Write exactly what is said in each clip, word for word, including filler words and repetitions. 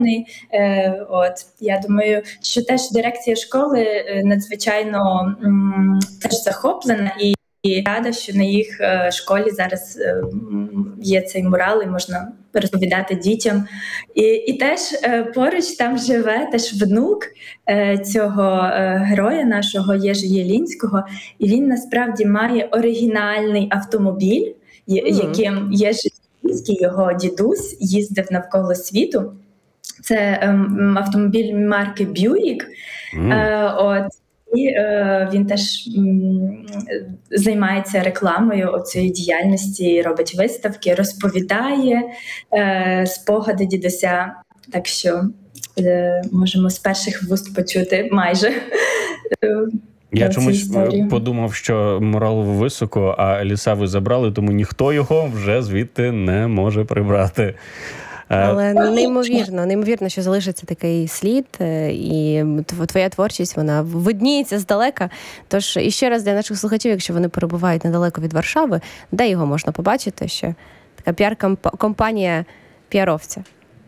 От, я думаю, що теж дирекція школи надзвичайно м, теж захоплена і І рада, що на їх е, школі зараз е, є цей мурал і можна розповідати дітям. І, і теж е, поруч там живе теж внук е, цього е, героя нашого Єжи Єлінського. І він насправді має оригінальний автомобіль, mm. яким Єжи Єлінський, його дідусь, їздив навколо світу. Це е, автомобіль марки Б'юїк. Mm. Е, от. І е, він теж м, займається рекламою цієї діяльності, робить виставки, розповідає е, спогади дідуся. Так що е, можемо з перших вуст почути майже. Е, Я чомусь історію. подумав, що мурал високо, а ліса ви забрали, тому ніхто його вже звідти не може прибрати. Але неймовірно, неймовірно, що залишиться такий слід, і твоя творчість, вона видніється здалека. Тож, і ще раз для наших слухачів, якщо вони перебувають недалеко від Варшави, де його можна побачити? Ще така піар-компанія піаровця.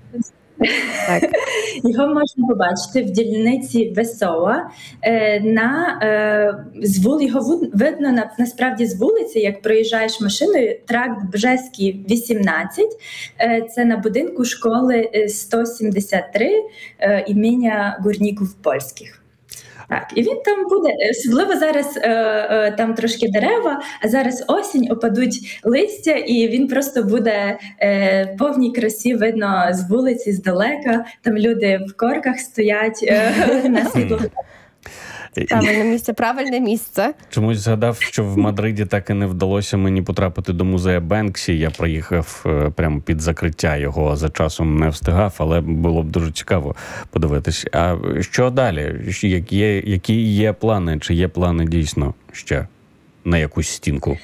Так. Його можна побачити в дільниці Весола. На, з вул, його видно на, насправді з вулиці, як проїжджаєш машиною, тракт Бжеський, вісімнадцять. Це на будинку школи сто сімдесят три імені Гурніків Польських. Так, і він там буде, особливо зараз е, е, там трошки дерева, а зараз осінь, опадуть листя, і він просто буде е, в повній красі видно з вулиці, здалека, там люди в корках стоять е, на світло. Правильне місце, правильне місце. Чомусь згадав, що в Мадриді так і не вдалося мені потрапити до музею Бенксі. Я приїхав прямо під закриття його, за часом не встигав, але було б дуже цікаво подивитись. А що далі? Які є, які є плани? Чи є плани дійсно ще на якусь стінку?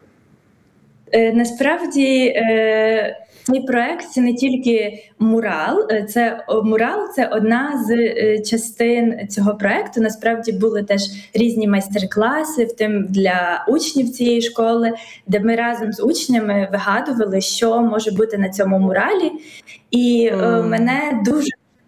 Е, насправді... Е... Цей проект – це не тільки мурал, це мурал – це одна з частин цього проекту. Насправді були теж різні майстер-класи, в тим для учнів цієї школи, де ми разом з учнями вигадували, що може бути на цьому муралі. І mm. мене дуже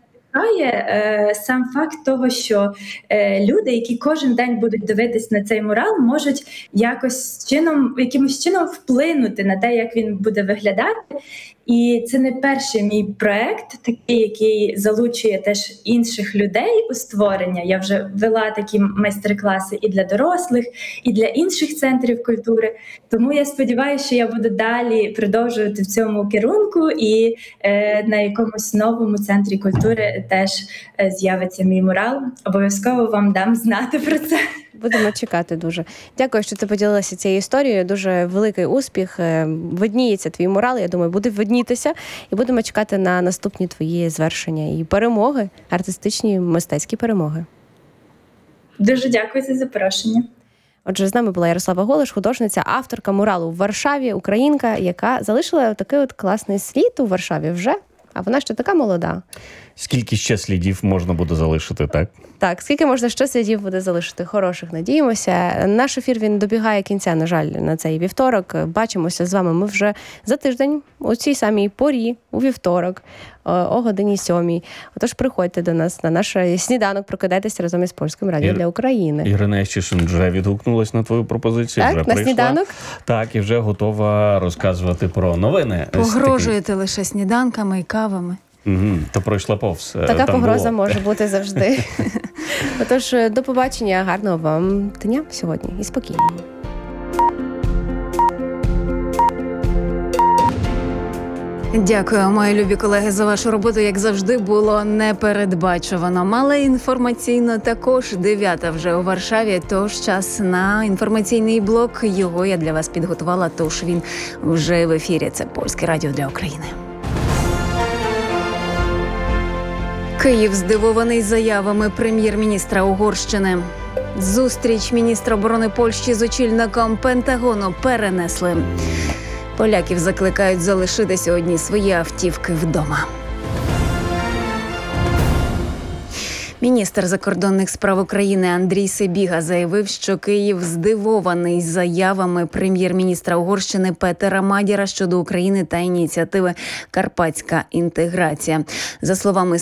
Е, сам факт того, що е, люди, які кожен день будуть дивитись на цей мурал, можуть якось чином, якимось чином вплинути на те, як він буде виглядати. І це не перший мій проект, такий, який залучує теж інших людей у створення. Я вже вела такі майстер-класи і для дорослих, і для інших центрів культури. Тому я сподіваюся, що я буду далі продовжувати в цьому керунку, і е, на якомусь новому центрі культури теж е, з'явиться мій мурал. Обов'язково вам дам знати про це. Будемо чекати дуже. Дякую, що ти поділилася цією історією. Дуже великий успіх. Видніється твій мурал, я думаю, буде виднітися. І будемо чекати на наступні твої звершення і перемоги, артистичні, мистецькі перемоги. Дуже дякую за запрошення. Отже, з нами була Ярослава Голиш, художниця, авторка муралу в Варшаві, українка, яка залишила такий от класний слід у Варшаві вже. А вона ще така молода. Скільки ще слідів можна буде залишити, так? Так, скільки можна ще слідів буде залишити? Хороших, надіємося. Наш ефір, він добігає кінця, на жаль, на цей вівторок. Бачимося з вами ми вже за тиждень, у цій самій порі, у вівторок, о годині сьомій. Отож, приходьте до нас на наш сніданок, прокидайтеся разом із Польським радіо Ір... для України. Ірина Ящишин вже відгукнулась на твою пропозицію. Так, вже на прийшла. Сніданок? Так, і вже готова розказувати про новини. Погрожуєте лише сніданками і кавами. Угу, то пройшла повз. Така Там погроза було. може бути завжди. Отож, до побачення, гарного вам дня сьогодні і спокійного. Дякую, мої любі колеги, за вашу роботу. Як завжди, було непередбачувано. Але інформаційно також. Дев'ята вже у Варшаві, тож час на інформаційний блок. Його я для вас підготувала, тож він вже в ефірі. Це Польське радіо для України. Київ здивований заявами прем'єр-міністра Угорщини. Зустріч міністра оборони Польщі з очільником Пентагону перенесли. Поляків закликають залишити сьогодні свої автівки вдома. Міністр закордонних справ України Андрій Сибіга заявив, що Київ здивований заявами прем'єр-міністра Угорщини Петера Мадяра щодо України та ініціативи «Карпатська інтеграція». За словами